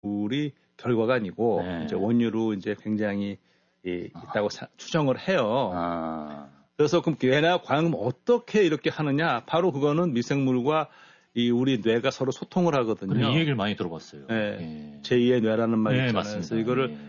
미생물이 결과가 아니고 네. 이제 원유로 이제 굉장히 있다고 추정을 해요. 그래서 그럼 얘네가 과연 어떻게 이렇게 하느냐? 바로 그거는 미생물과 우리 뇌가 서로 소통을 하거든요. 그래, 이 얘기를 많이 들어봤어요. 네. 제2의 뇌라는 말이 있잖아요. 맞습니다. 그래서 이거를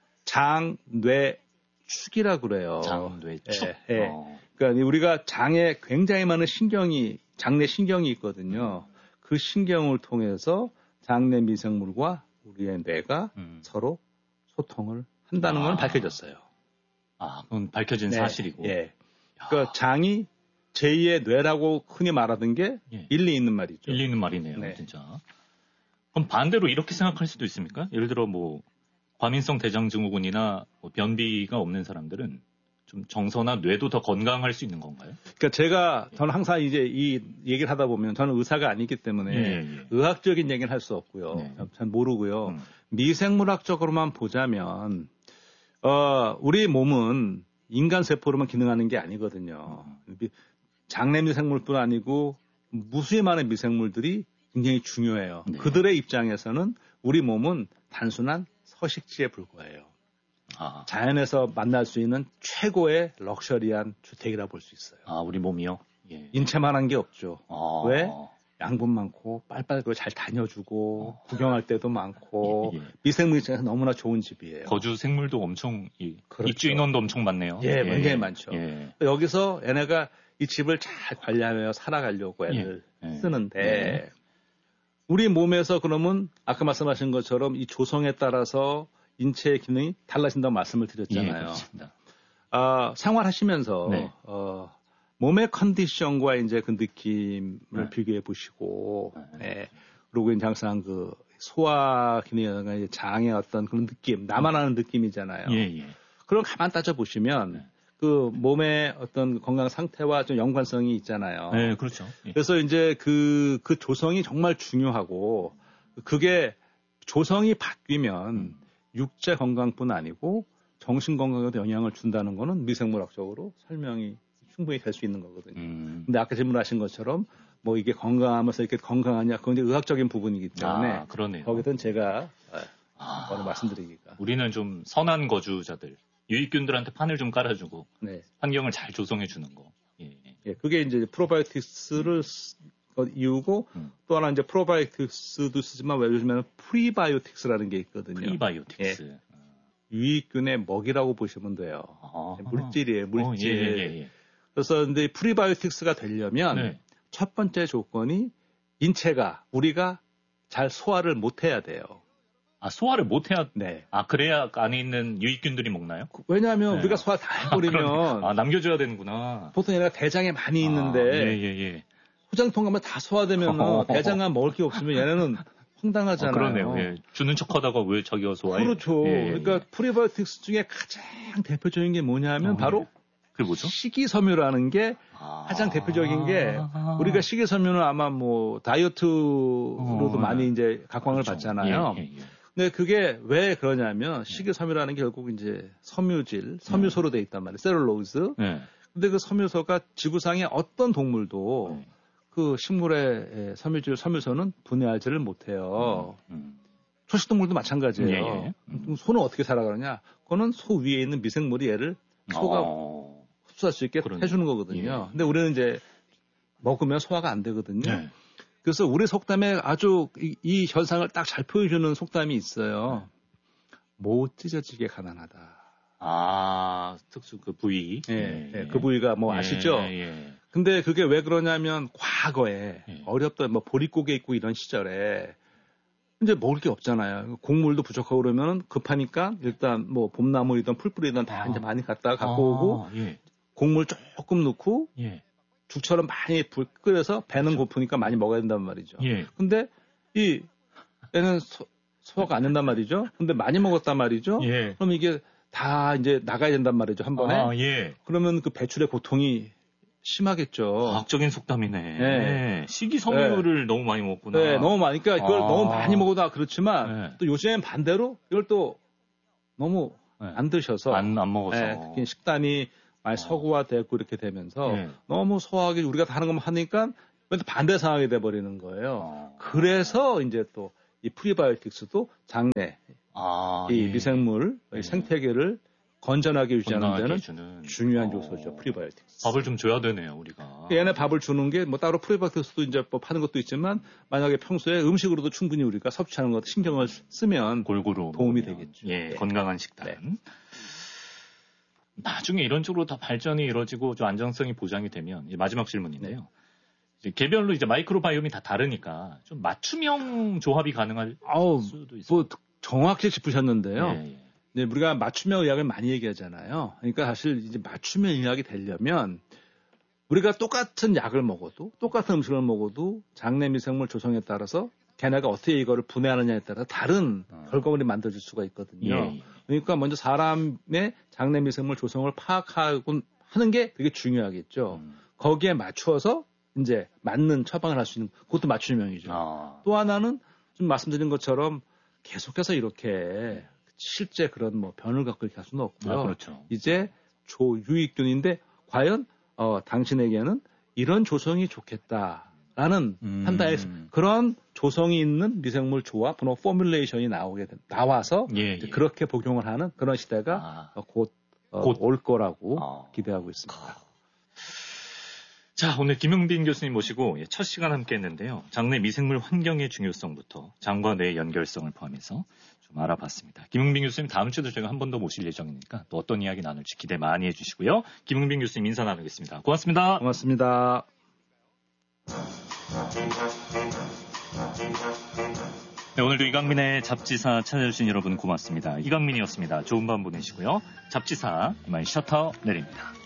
장뇌축이라고 그래요. 장뇌축. 그러니까 우리가 장에 굉장히 많은 장내 신경이 있거든요. 그 신경을 통해서 장내 미생물과 우리의 뇌가 서로 소통을 한다는 건 밝혀졌어요. 그건 밝혀진 사실이고. 예. 그러니까 장이 제2의 뇌라고 흔히 말하던 게 일리 있는 말이죠. 일리 있는 말이네요, 진짜. 그럼 반대로 이렇게 생각할 수도 있습니까? 예를 들어 과민성 대장증후군이나 변비가 없는 사람들은 좀 정서나 뇌도 더 건강할 수 있는 건가요? 그러니까 저는 항상 이제 이 얘기를 하다 보면 저는 의사가 아니기 때문에 의학적인 얘기는 할 수 없고요. 잘 모르고요. 미생물학적으로만 보자면 우리 몸은 인간 세포로만 기능하는 게 아니거든요. 장내 미생물뿐 아니고 무수히 많은 미생물들이 굉장히 중요해요. 그들의 입장에서는 우리 몸은 단순한 서식지에 불과해요. 자연에서 만날 수 있는 최고의 럭셔리한 주택이라 볼 수 있어요. 우리 몸이요? 인체만한 게 없죠. 왜? 양분 많고 빨빨 잘 다녀주고 구경할 때도 많고 미생물 입장에서 너무나 좋은 집이에요. 거주 생물도 엄청 그렇죠. 입주 인원도 엄청 많네요. 굉장히 많죠. 여기서 얘네가 이 집을 잘 관리하며 살아가려고 애를 쓰는데 우리 몸에서 그러면 아까 말씀하신 것처럼 이 조성에 따라서 인체의 기능이 달라진다고 말씀을 드렸잖아요. 그렇습니다. 생활하시면서 몸의 컨디션과 이제 그 느낌을 비교해 보시고, 그리고 이제 항상 그 소화 기능이나 장의 어떤 그런 느낌, 나만 아는 느낌이잖아요. 그럼 가만 따져 보시면 그 몸의 어떤 건강 상태와 좀 연관성이 있잖아요. 그렇죠. 그래서 이제 그 조성이 정말 중요하고, 그게 조성이 바뀌면 육체 건강뿐 아니고 정신 건강에도 영향을 준다는 거는 미생물학적으로 설명이 충분히 될 수 있는 거거든요. 근데 아까 질문하신 것처럼 이게 건강하면서 이렇게 건강하냐, 그건 이제 의학적인 부분이기 때문에 그러네요. 거기든 제가 말씀드리기가. 우리는 좀 선한 거주자들, 유익균들한테 판을 좀 깔아주고 환경을 잘 조성해 주는 거. 그게 이제 프로바이오틱스를 이유고 또 하나 이제 프로바이오틱스도 쓰지만 요즘에는 프리바이오틱스라는 게 있거든요. 프리바이오틱스. 유익균의 먹이라고 보시면 돼요. 물질이에요, 물질. 그래서 근데 프리바이오틱스가 되려면 첫 번째 조건이 우리가 잘 소화를 못해야 돼요. 소화를 못해야? 그래야 안에 있는 유익균들이 먹나요? 왜냐하면 우리가 소화 다 해버리면 남겨줘야 되는구나. 보통 얘가 대장에 많이 있는데 소장통 가면 다 소화되면 대장에 먹을 게 없으면 얘네는 황당하잖아요. 그러네요. 주는 척하다가 왜 자기가 소화해? 그렇죠. 그러니까 프리바이오틱스 중에 가장 대표적인 게 뭐냐면 바로 그게 뭐죠? 식이섬유라는 게 가장 대표적인 게 우리가 식이섬유는 아마 다이어트로도 많이 이제 각광을 받잖아요. 근데 그게 왜 그러냐면 식이섬유라는 게 결국 이제 섬유소로 돼 있단 말이에요. 셀룰로즈. 근데 그 섬유소가 지구상의 어떤 동물도 그 식물의 섬유소는 분해하지를 못해요. 초식동물도 마찬가지예요. 소는 어떻게 살아가느냐? 그거는 소 위에 있는 미생물이 얘를 소가 흡수할 수 있게 해주는 거거든요. 근데 우리는 이제 먹으면 소화가 안 되거든요. 그래서 우리 속담에 아주 이 현상을 딱 잘 표현해주는 속담이 있어요. 못 찢어지게 가난하다. 특수 그 부위. 그 부위가 아시죠? 근데 그게 왜 그러냐면 과거에 어렵던 보릿고개 있고 이런 시절에 이제 먹을 게 없잖아요. 곡물도 부족하고 그러면 급하니까 일단 봄나물이든 풀뿌리든 다 이제 많이 갖고 오고 곡물 조금 넣고 죽처럼 많이 불 끓여서 배는 고프니까 많이 먹어야 된단 말이죠. 근데 얘는 소화가 안 된단 말이죠. 근데 많이 먹었단 말이죠. 그럼 이게 다 이제 나가야 된단 말이죠. 한 번에. 그러면 그 배출의 고통이 심하겠죠. 과학적인 속담이네. 식이섬유를 너무 많이 먹구나. 너무 많이. 그러니까 그걸 너무 많이 먹어도 그렇지만 또 요즘엔 반대로 이걸 또 너무 안 드셔서 안 먹어서 특히 식단이 많이 서구화되고 이렇게 되면서 너무 소화하기 우리가 다 하는 것만 하니까 반대 상황이 돼버리는 거예요. 그래서 이제 또 이 프리바이오틱스도 장내 이 미생물 생태계를 건전하게 유지하는 데는 중요한 요소죠. 프리바이오틱스. 밥을 좀 줘야 되네요, 우리가. 얘네 밥을 주는 게 뭐 따로 프리바이오틱스도 이제 뭐 파는 것도 있지만 만약에 평소에 음식으로도 충분히 우리가 섭취하는 것 신경을 쓰면 골고루 도움이 되겠죠. 예, 네. 건강한 식단. 네. 나중에 이런 쪽으로 더 발전이 이루어지고 좀 안정성이 보장이 되면 마지막 질문인데요. 네. 이제 개별로 이제 마이크로바이옴이 다 다르니까 좀 맞춤형 조합이 가능할 수도 있어요. 뭐 정확히 짚으셨는데요. 예. 네, 우리가 맞춤형 의학을 많이 얘기하잖아요. 그러니까 사실 이제 맞춤형 의학이 되려면 우리가 똑같은 약을 먹어도 똑같은 음식을 먹어도 장내 미생물 조성에 따라서 걔네가 어떻게 이거를 분해하느냐에 따라 다른 결과물이 만들어질 수가 있거든요. 예. 그러니까 먼저 사람의 장내 미생물 조성을 파악하고 하는 게 되게 중요하겠죠. 거기에 맞추어서 이제 맞는 처방을 할 수 있는 그것도 맞춤형이죠. 또 하나는 좀 말씀드린 것처럼 계속해서 이렇게 실제 그런 뭐 변을 갖고 이렇게 할 수는 없고요. 그렇죠. 이제 조유익균인데 과연 당신에게는 이런 조성이 좋겠다라는 판단에 그런 조성이 있는 미생물 조합, 포뮬레이션이 나와서 그렇게 복용을 하는 그런 시대가 곧 올 거라고 기대하고 있습니다. 자, 오늘 김용빈 교수님 모시고 첫 시간 함께 했는데요. 장내 미생물 환경의 중요성부터 장과 뇌의 연결성을 포함해서 좀 알아봤습니다. 김용빈 교수님 다음 주도 저희가 한 번 더 모실 예정이니까 또 어떤 이야기 나눌지 기대 많이 해주시고요. 김용빈 교수님 인사 나누겠습니다. 고맙습니다. 고맙습니다. 네, 오늘도 이강민의 잡지사 찾아주신 여러분 고맙습니다. 이강민이었습니다. 좋은 밤 보내시고요. 잡지사 이만 셔터 내립니다.